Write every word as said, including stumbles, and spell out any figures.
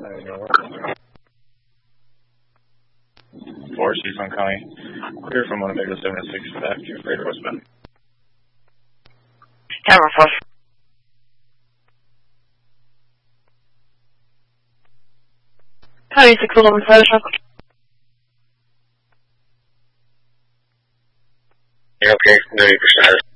four six one County. Clear from Winnebago seventy-six back to Freighter westbound. Tower four. County six eleven Freighter truck. You're okay, ninety percent.